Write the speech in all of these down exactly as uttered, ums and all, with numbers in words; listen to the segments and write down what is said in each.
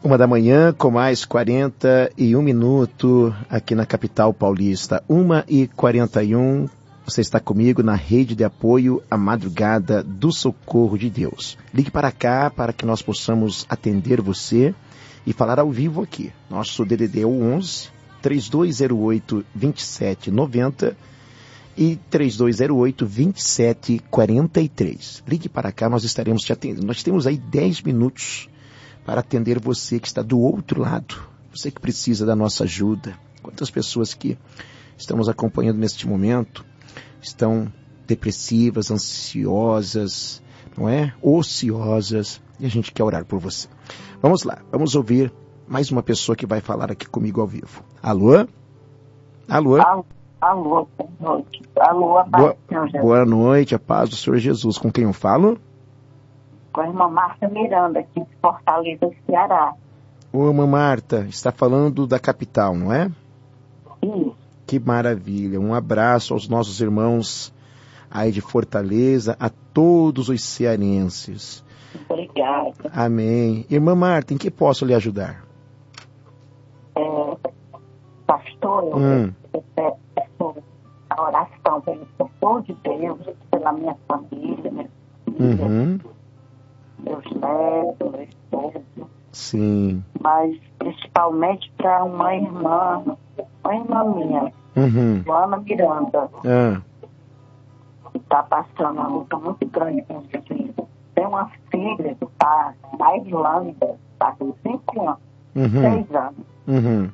Uma da manhã, com mais quarenta e um minutos, aqui na capital paulista. Uma e quarenta e um, você está comigo na rede de apoio à madrugada do Socorro de Deus. Ligue para cá para que nós possamos atender você e falar ao vivo aqui. Nosso D D D é o onze, três dois zero oito, vinte e sete noventa e três dois zero oito, vinte e sete quarenta e três. Ligue para cá, nós estaremos te atendendo. Nós temos aí dez minutos para atender você que está do outro lado, você que precisa da nossa ajuda. Quantas pessoas que estamos acompanhando neste momento estão depressivas, ansiosas, não é? Ociosas, e a gente quer orar por você. Vamos lá, vamos ouvir mais uma pessoa que vai falar aqui comigo ao vivo. Alô? Alô? Alô, alô, boa noite. Alô, a paz boa, do Senhor Jesus. Boa noite, a paz do Senhor Jesus. Com quem eu falo? Com a irmã Marta Miranda, aqui de Fortaleza, Ceará. Ô, irmã Marta, está falando da capital, não é? Isso. Que maravilha. Um abraço aos nossos irmãos aí de Fortaleza, a todos os cearenses. Obrigada. Amém. Irmã Marta, em que posso lhe ajudar? É, pastor, eu Hum. peço a oração pelo socorro de Deus, pela minha família, minha filha, Uhum. meus netos, meu esposo, Sim. mas principalmente para uma irmã, uma irmã minha, Uhum. Joana Miranda, Ah. que está passando uma luta muito grande com os filhos. Tem uma filha que está na Irlanda, está com cinco anos, Uhum. seis anos. Uhum.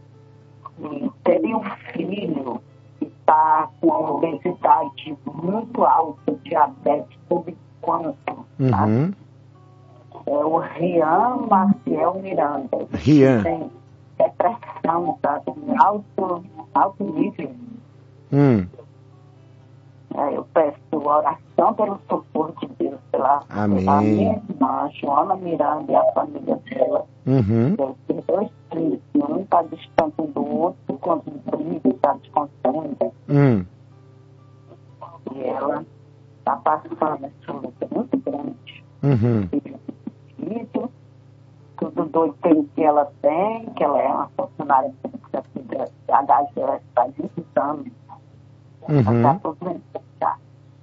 E teve um filho que está com uma obesidade muito alta, diabetes subquântico, tá? Uhum. É o Rian Maciel Miranda. Rian. Tem depressão, tá? Em alto, alto nível. Hum. É, eu peço oração pelo socorro de Deus, pela, Amém. pela minha irmã, Joana Miranda, e a família dela. Uhum. Eu tenho dois filhos, um está distante do outro, quando briga, está descontente. Hum. E ela está passando essa luta muito grande. Uhum. Isso, tudo doido que ela tem, que ela é uma funcionária pública da H G S faz vinte anos. Ela está Uhum. aposentada.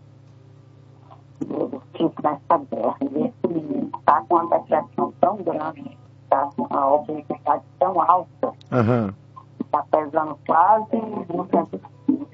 Eu fico nessa guerra. E esse menino está com uma depressão tão grande, está com uma obesidade tão alta, Uhum. está pesando quase duzentos quilos.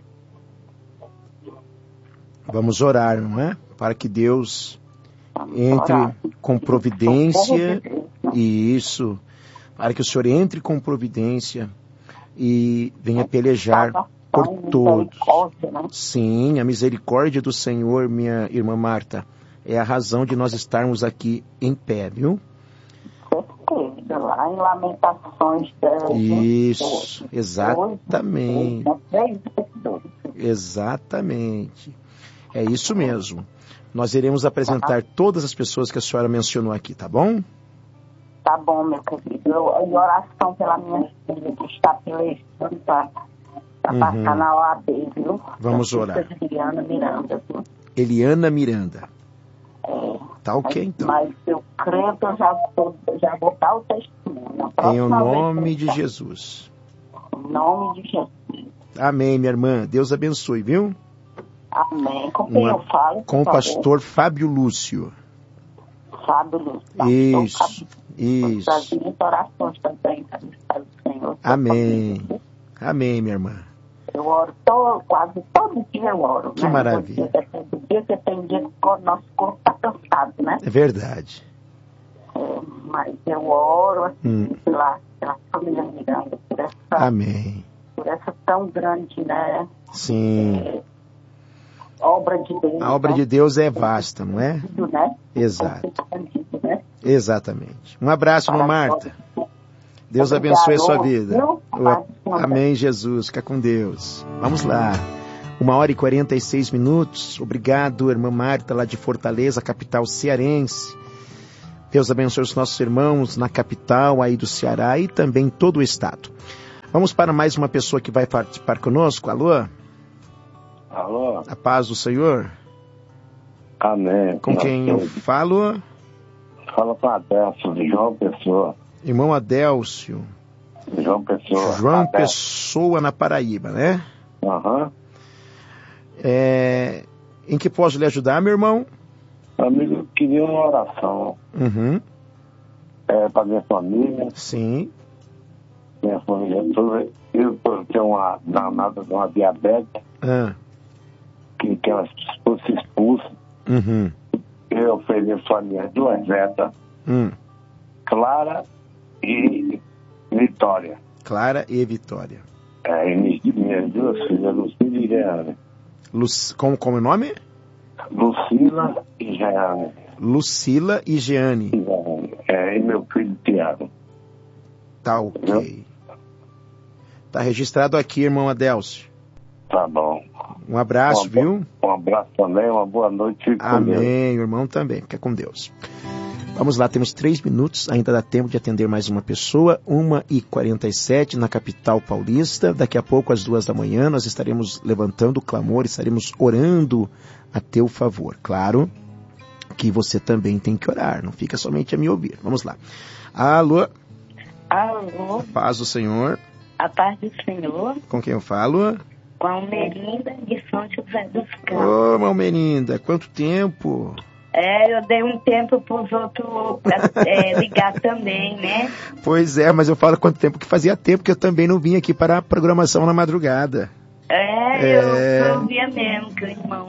Vamos orar, não é? Para que Deus Vamos entre orar. com Socorro providência, de Deus, né? e isso, para que o Senhor entre com providência e venha pelejar por todos. Misericórdia, né? Sim, a misericórdia do Senhor, minha irmã Marta, é a razão de nós estarmos aqui em pé, viu? Certeza, lá em Lamentações dez, Isso, exatamente, três doze. exatamente. É isso mesmo. Nós iremos apresentar todas as pessoas que a senhora mencionou aqui, tá bom? Tá bom, meu querido. Eu, e oração pela minha filha que está peleando para Uhum. passar na O A B, viu? Vamos A orar. filha de Eliana Miranda, viu? Eliana Miranda. É, Tá ok, então. mas eu creio que eu já vou, já vou dar o testemunho. Na Em o próxima vez nome que eu de estar- Jesus. Em nome de Jesus. Amém, minha irmã. Deus abençoe, viu? Amém. Com quem Uma- eu falo? Com o por favor? pastor Fábio Lúcio. Fábio Lúcio. Isso, Pastor isso. Fábio, das minhas orações também, para o Senhor. Amém. Amém, minha irmã. Eu oro todo, quase todo dia eu oro. Que né? maravilha. Todo dia, todo dia, porque tem dia que o nosso corpo está cansado, né? É verdade. É, mas eu oro assim, Hum. pela, pela família Miranda, por essa, Amém. por essa tão grande, né? Sim. É, obra de Deus. A obra né? de Deus é vasta, não é? Tudo, né? Exato. Exato. Né? Exatamente. Um abraço, irmã Marta. Deus Obrigado, abençoe a sua vida. viu? O- Amém, Jesus. Fica com Deus. Vamos lá. Uma hora e quarenta e seis minutos. Obrigado, irmã Marta, lá de Fortaleza, capital cearense. Deus abençoe os nossos irmãos na capital aí do Ceará e também todo o estado. Vamos para mais uma pessoa que vai participar conosco. Alô? Alô? A paz do Senhor. Amém. Com quem eu falo? Fala com a Adelso de João Pessoa. Irmão Adélcio. João Pessoa. João Adel. Pessoa, na Paraíba, né? Aham. Uhum. É... Em que posso lhe ajudar, meu irmão? Amigo, eu queria uma oração. Uhum. É, para minha família. Sim. Minha família toda. Eu tenho uma danada de uma diabetes. Ah. Que, que ela fosse expulsa. Uhum. Eu ofereço a minha duas netas. Hum. Clara e Vitória. Clara e Vitória. É, e minhas duas filhas, Lucila e Jeane. Luc... Como, como é o nome? Lucila e Jeane. Lucila e Jeane. É, e meu filho Tiago. Tá ok. Tá registrado aqui, irmão Adélcio. Tá bom. Um abraço, um, viu? Um abraço também, uma boa noite. Fique Amém, com Deus. irmão também. Fica com Deus. Vamos lá, temos três minutos, ainda dá tempo de atender mais uma pessoa, uma e quarenta e sete na capital paulista. Daqui a pouco, às duas da manhã, nós estaremos levantando o clamor, estaremos orando a teu favor. Claro que você também tem que orar, não fica somente a me ouvir. Vamos lá. Alô? Alô? Paz do Senhor. A paz do Senhor. Com quem eu falo? Com a Almerinda de São José dos Campos. Ô, oh, Almerinda, quanto tempo? É, eu dei um tempo para os outros é, ligar também, né? Pois é, mas eu falo quanto tempo que fazia tempo que eu também não vim aqui para a programação na madrugada. É, é... eu não via mesmo que o irmão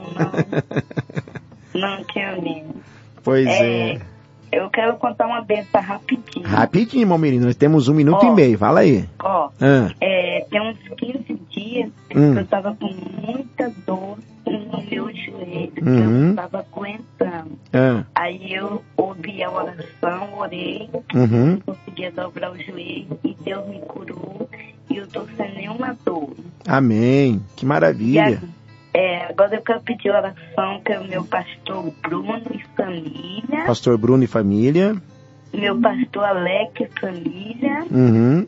não, não tinha vindo. Pois é. é. Eu quero contar uma benção rapidinho. Rapidinho, irmão menino, nós temos um minuto oh, e meio, fala aí. Ó, ah. é, tem uns quinze dias hum. que eu tava com muita dor no meu joelho, uhum. que eu não tava aguentando. Ah. Aí eu ouvi a oração, orei, uhum. não conseguia dobrar o joelho e Deus me curou e eu tô sem nenhuma dor. Amém, que maravilha. É, agora eu quero pedir oração pelo meu pastor Bruno e família. Pastor Bruno e família. Meu pastor Alex e família. Uhum.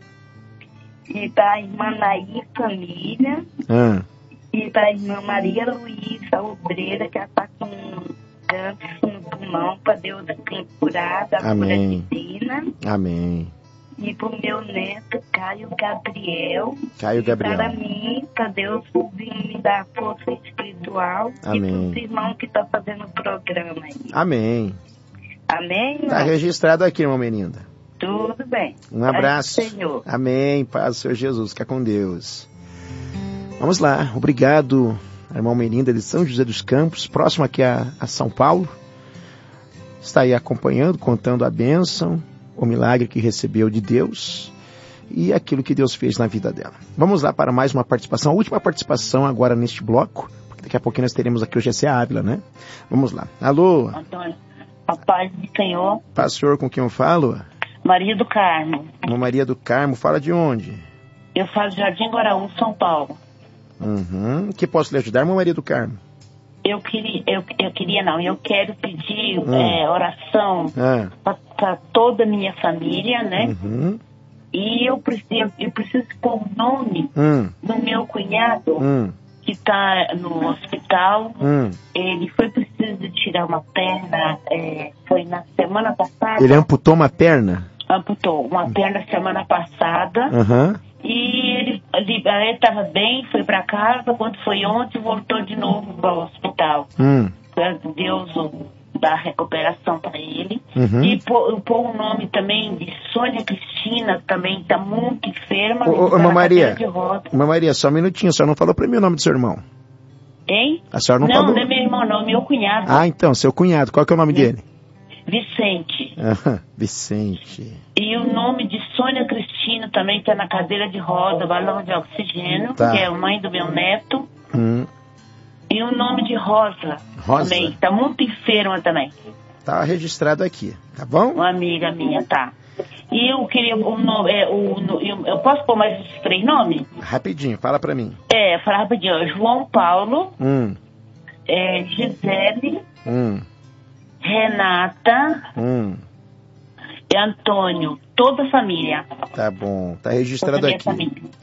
E da irmã Naí família. Ah. E da irmã Maria Luísa Obreira, que ela está com câncer no pulmão, para Deus curar da cura divina. Amém. E pro meu neto, Caio Gabriel. Caio Gabriel. Para mim, para Deus me dar força espiritual. Amém. E pros irmãos que estão fazendo o programa aí. Amém. Amém? Está registrado aqui, irmão Meninda. Tudo bem. Um abraço. Paz do Senhor. Amém. Paz do Senhor Jesus. Fica com Deus. Vamos lá. Obrigado, irmão Meninda de São José dos Campos, próximo aqui a, a São Paulo. Está aí acompanhando, contando a bênção, o milagre que recebeu de Deus e aquilo que Deus fez na vida dela. Vamos lá para mais uma participação, a última participação agora neste bloco, porque daqui a pouquinho nós teremos aqui o G C Ávila, né? Vamos lá. Alô? Antônio, a paz do Senhor. Pastor, com quem eu falo? Maria do Carmo. Uma Maria do Carmo, fala de onde? Eu falo de Jardim Guaraú, São Paulo. Uhum. Que posso lhe ajudar, uma Maria do Carmo? Eu queria, eu, eu queria não, eu quero pedir hum. é, oração ah. para toda a minha família, né? Uhum. E eu preciso, eu preciso pôr o nome hum. do meu cunhado, hum. que está no hospital. Hum. Ele foi preciso tirar uma perna, é, foi na semana passada. Ele amputou uma perna? Amputou uma perna semana passada. Uhum. E ele estava bem, foi para casa, quando foi ontem, voltou de novo para o hospital. Hum. Deus dá recuperação para ele. Uhum. E pôr o nome também de Sônia Cristina, também está muito enferma. Ô, ô, ô Maria, Uma Maria, só um minutinho, a senhora não falou para mim o nome do seu irmão? Hein? A senhora não, não falou? Não, não é meu irmão não, meu cunhado. Ah, então, seu cunhado, qual que é o nome é. dele? Vicente. Ah, Vicente. E o nome de Sônia Cristina também está na cadeira de roda, balão de oxigênio, tá. que é a mãe do meu neto. Hum. E o nome de Rosa, Rosa. também, está muito enferma também. Está registrado aqui, tá bom? Uma amiga minha, tá. E eu queria o nome, é, o, eu, eu posso pôr mais esses três nomes? Rapidinho, fala pra mim. É, fala rapidinho, João Paulo, hum. é, Gisele, hum. Renata, hum. e Antônio, toda a família. Tá bom, tá registrado aqui.